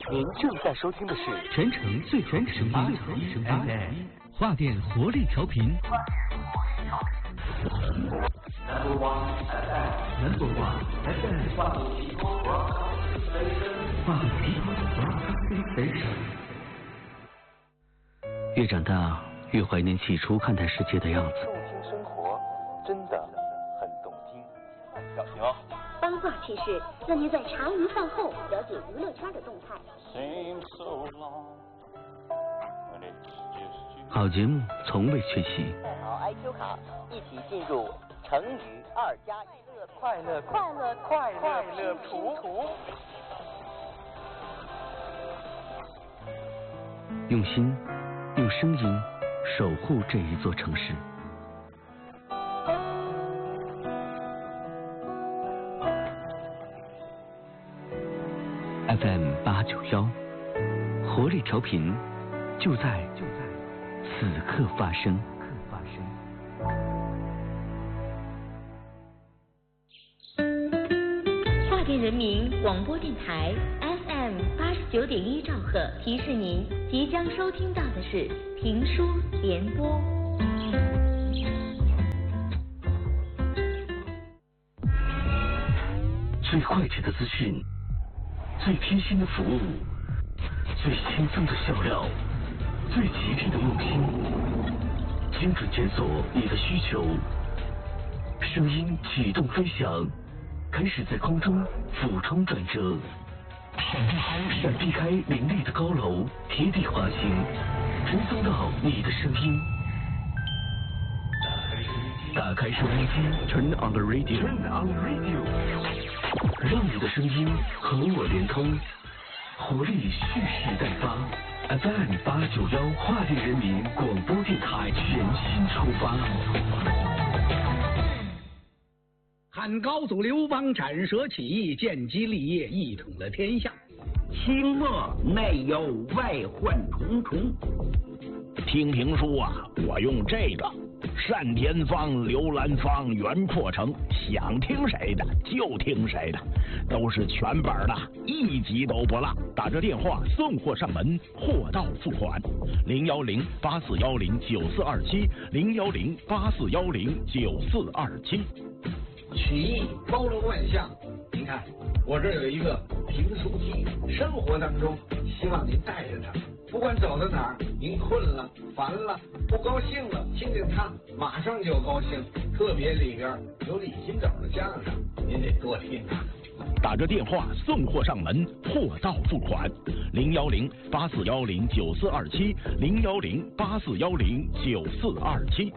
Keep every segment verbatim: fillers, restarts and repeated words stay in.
您正在收听的是全城最全声音 F M 华电活力调频。 Number one F M，Number one F M， 华东提供 Broadcasting Station， 华东提供 Broadcasting Station。越长大，越怀念起初看待世界的样子。 动听生活，真的很动听。小熊。 八卦趣事，让您在茶余饭后了解娱乐圈的动态。 好节目从未缺席。 带好 I Q 卡，一起进入成语二加一乐快乐快乐快乐乐图图。 用心，用声音守护这一座城市。F M 八九幺，活力调频，就在就在此刻发生。 华电人民广播电台 F M 八十九点一兆赫提示您，即将收听到的是评书联播。 最快捷的资讯，最贴心的服务，最轻松的笑料，最吉利的用心，精准检索你的需求，声音启动飞翔，开始在空中俯冲转折，闪避开闪避开林立的高楼，贴地滑行，传送到你的声音。打开收音机 ，Turn on the radio，Turn on the radio， 让你的声音和我连通，活力蓄势待发。F M 八九幺华电人民广播电台全新出发。 汉高祖刘邦斩蛇起义，建基立业，一统了天下。 清末内忧外患重重。 听评书啊，我用这个单田芳、刘兰芳、袁阔成，想听谁的就听谁的，都是全本的，一集都不落。打这电话送货上门，货到付款。零幺零八四幺零九四二七，零幺零八四幺零九四二七。 曲艺包罗万象，您看我这有一个评书机，生活当中希望您带着它，不管走到哪儿，您困了、烦了、不高兴了，听听它，马上就高兴。特别里边有李金斗的相声，您得多听啊。 打着电话送货上门，货到付款。零幺零八四幺零九四二七，零幺零八四幺零九四二七。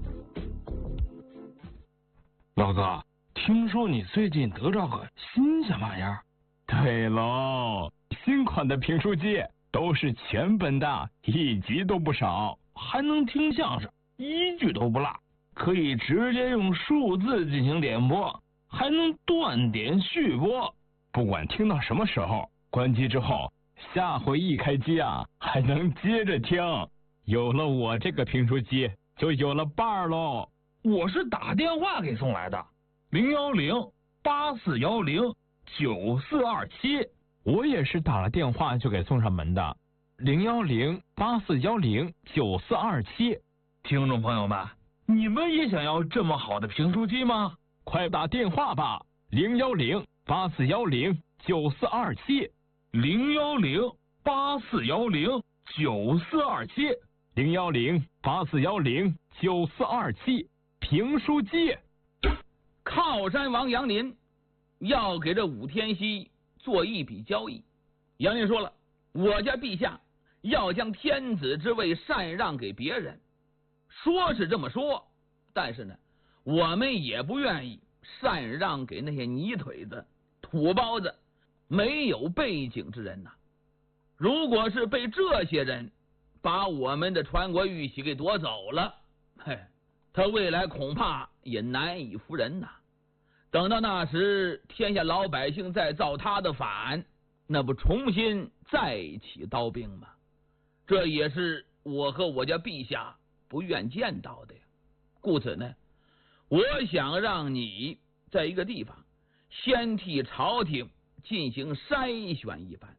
老哥，听说你最近得着个新鲜玩意儿？ 对喽，新款的评书机都是全本的，一集都不少， 还能听相声，一句都不落，可以直接用数字进行点播，还能断点续播， 不管听到什么时候，关机之后，下回一开机啊，还能接着听。有了我这个评书机，就有了伴儿喽。 我是打电话给送来的，零幺零八四幺零九四二七。 我也是打了电话就给送上门的，零幺零八四幺零九四二七。 听众朋友们，你们也想要这么好的评书机吗？ 快打电话吧，零幺零八四幺零九四二七， 零幺零八四幺零九四二七， 零幺零八四幺零九四二七。评书机。 靠山王杨林要给这武天锡做一笔交易。杨林说了，我家陛下要将天子之位禅让给别人，说是这么说，但是呢，我们也不愿意禅让给那些泥腿子、土包子、没有背景之人呐。如果是被这些人把我们的传国玉玺给夺走了，嘿，他未来恐怕也难以服人呐。等到那时，天下老百姓再造他的反，那不重新再起刀兵吗？这也是我和我家陛下不愿见到的呀。故此呢，我想让你在一个地方先替朝廷进行筛选一番，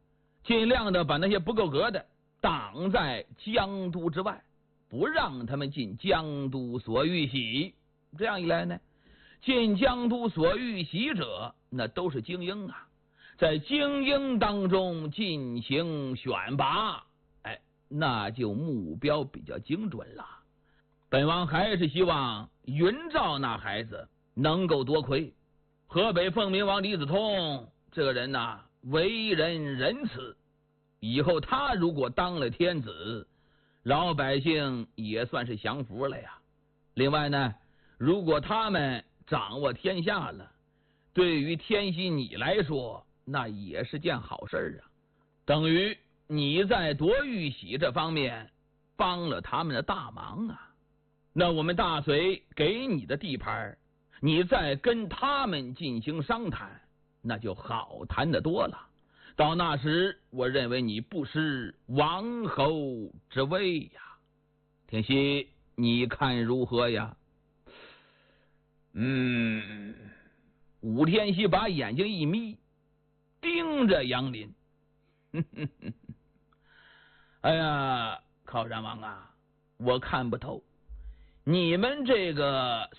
尽量的把那些不够格的挡在江都之外，不让他们进江都所遇喜。这样一来呢，进江都所遇喜者，那都是精英啊，在精英当中进行选拔，哎，那就目标比较精准了。本王还是希望云赵那孩子能够多亏。河北凤鸣王李子通这个人呐、啊，为人仁慈，以后他如果当了天子，老百姓也算是享福了呀。另外呢，如果他们掌握天下了，对于天熙你来说，那也是件好事啊，等于你在夺玉玺这方面帮了他们的大忙啊。那我们大隋给你的地盘，你再跟他们进行商谈，那就好谈得多了。到那时，我认为你不失王侯之威呀。天熙，你看如何呀？嗯，武天熙把眼睛一眯，盯着杨林。哎呀，靠山王啊，我看不透你们这个